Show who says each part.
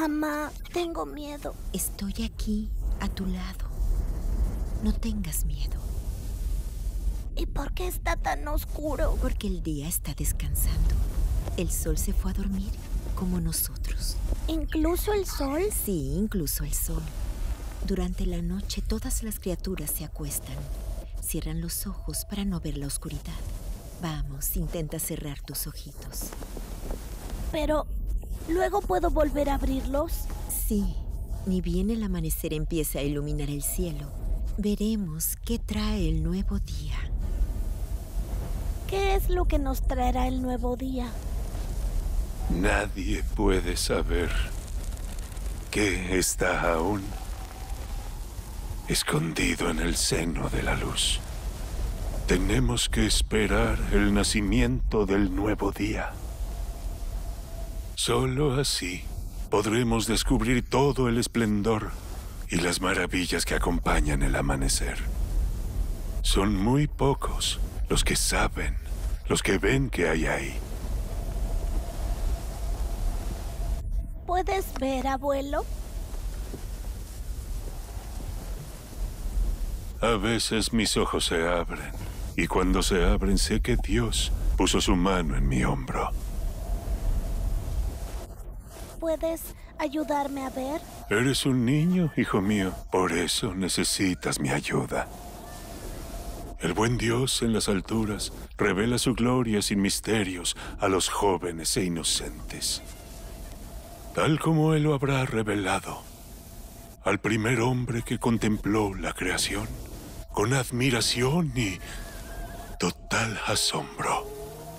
Speaker 1: Mamá, tengo miedo.
Speaker 2: Estoy aquí, a tu lado. No tengas miedo.
Speaker 1: ¿Y por qué está tan oscuro?
Speaker 2: Porque el día está descansando. El sol se fue a dormir, como nosotros.
Speaker 1: ¿Incluso el sol?
Speaker 2: Sí, incluso el sol. Durante la noche todas las criaturas se acuestan. Cierran los ojos para no ver la oscuridad. Vamos, intenta cerrar tus ojitos.
Speaker 1: Pero, ¿luego puedo volver a abrirlos?
Speaker 2: Sí, ni bien el amanecer empieza a iluminar el cielo. Veremos qué trae el nuevo día.
Speaker 1: ¿Qué es lo que nos traerá el nuevo día?
Speaker 3: Nadie puede saber qué está aún escondido en el seno de la luz. Tenemos que esperar el nacimiento del nuevo día. Solo así podremos descubrir todo el esplendor y las maravillas que acompañan el amanecer. Son muy pocos los que saben, los que ven que hay ahí.
Speaker 1: ¿Puedes ver, abuelo?
Speaker 3: A veces mis ojos se abren, y cuando se abren sé que Dios puso su mano en mi hombro.
Speaker 1: ¿Puedes ayudarme a ver?
Speaker 3: Eres un niño, hijo mío, por eso necesitas mi ayuda. El buen Dios en las alturas revela su gloria sin misterios a los jóvenes e inocentes, tal como Él lo habrá revelado al primer hombre que contempló la creación con admiración y total asombro.